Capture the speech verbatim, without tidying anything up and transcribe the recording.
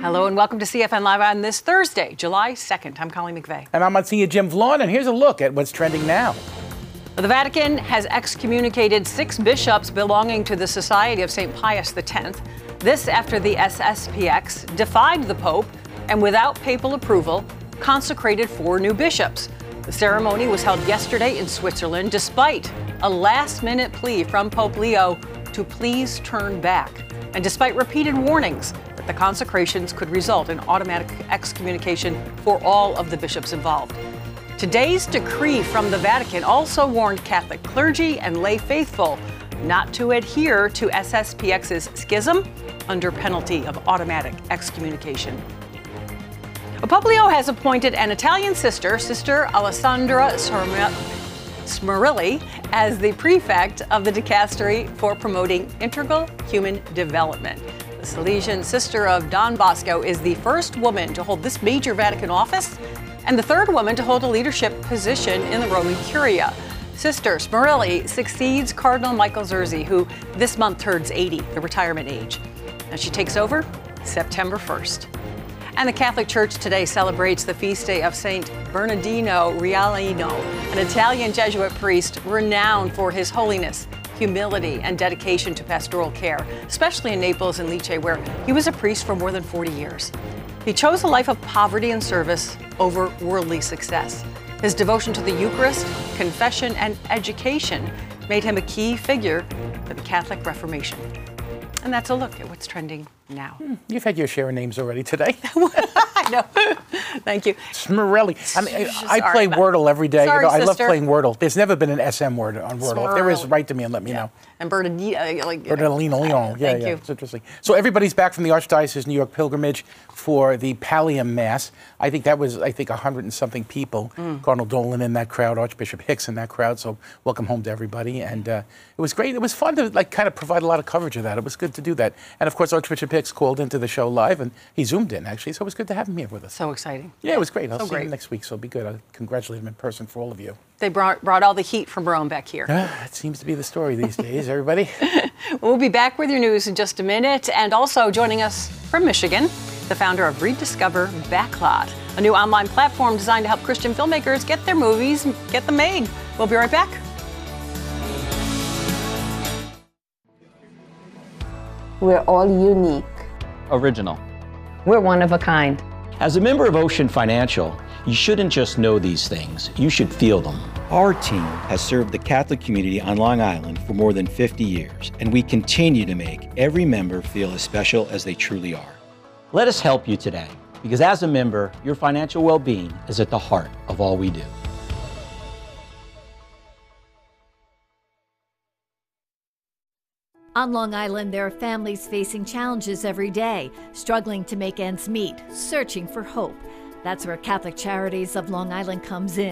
Hello and welcome to C F N Live on this Thursday, July second. I'm Colleen McVeigh. And I'm Monsignor Jim Vaughn, and here's a look at what's trending now. The Vatican has excommunicated six bishops belonging to the Society of Saint Pius X. This after the S S P X defied the Pope and without papal approval consecrated four new bishops. The ceremony was held yesterday in Switzerland despite a last-minute plea from Pope Leo to please turn back, and despite repeated warnings that the consecrations could result in automatic excommunication for all of the bishops involved. Today's decree from the Vatican also warned Catholic clergy and lay faithful not to adhere to S S P X's schism under penalty of automatic excommunication. Pope Leo has appointed an Italian sister, Sister Alessandra Smerilli, as the prefect of the dicastery for promoting integral human development. The Salesian sister of Don Bosco is the first woman to hold this major Vatican office and the third woman to hold a leadership position in the Roman Curia. Sister Smerilli succeeds Cardinal Michael Zerzi, who this month turns eighty, the retirement age. And she takes over September first. And the Catholic Church today celebrates the feast day of Saint Bernardino Rialino, an Italian Jesuit priest renowned for his holiness, humility, and dedication to pastoral care, especially in Naples and Lecce, where he was a priest for more than forty years. He chose a life of poverty and service over worldly success. His devotion to the Eucharist, confession, and education made him a key figure for the Catholic Reformation. And that's a look at what's trending now. Hmm, you've had your share of names already today. I know. Thank you. Smerilli. I mean, I, I play Wordle every day. Sorry, you know, I sister. love playing Wordle. There's never been an S M word on Wordle. Smerilli. If there is, write to me and let me yeah. know. And Bernardino, like Bernardino Leon. Yeah, Thank yeah. you. It's interesting. So everybody's back from the Archdiocese New York pilgrimage for the Pallium Mass. I think that was, I think, a hundred and something people. Mm. Cardinal Dolan in that crowd, Archbishop Hicks in that crowd. So welcome home to everybody. And uh, it was great. It was fun to like kind of provide a lot of coverage of that. It was good to do that. And of course, Archbishop Hicks called into the show live, and he zoomed in actually. So it was good to have him here with us. So exciting. Yeah, it was great. I'll so see great. him next week. So it'll be good. I'll congratulate him in person for all of you. They brought, brought all the heat from Rome back here. Uh, it seems to be the story these days, everybody. We'll be back with your news in just a minute. And also joining us from Michigan, the founder of Rediscover Backlot, a new online platform designed to help Christian filmmakers get their movies, get them made. We'll be right back. We're all unique. Original. We're one of a kind. As a member of Ocean Financial, you shouldn't just know these things, you should feel them. Our team has served the Catholic community on Long Island for more than fifty years, and we continue to make every member feel as special as they truly are. Let us help you today, because as a member, your financial well-being is at the heart of all we do. On Long Island, there are families facing challenges every day, struggling to make ends meet, searching for hope. That's where Catholic Charities of Long Island comes in.